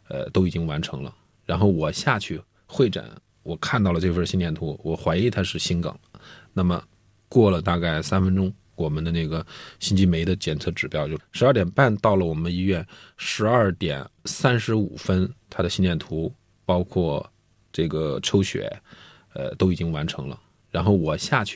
都已经完成了。然后我下去会诊，我看到了这份心电图，我怀疑它是心梗。那么过了大概3分钟，我们的那个心肌酶的检测指标就12点半到了我们医院，12点35分，他的心电图包括这个抽血，都已经完成了。然后我下去